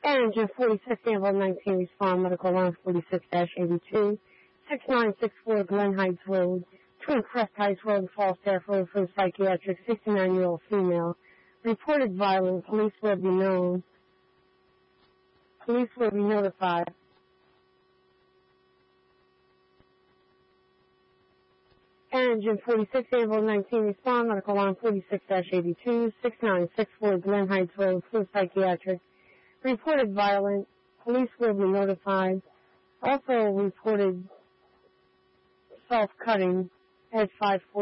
Engine 46, Danville 19, respond medical line 46-82, 6964 Glen Heights Road, Twin Crest Heights Road, Falstaff Road for psychiatric, 69-year-old female. Reported violence. Police will be known. Police will be notified. Engine 46, Danville 19, respond medical line 46-82, 6964 Glen Heights Road for psychiatric. Reported violent. Police will be notified. Also reported self-cutting at 540.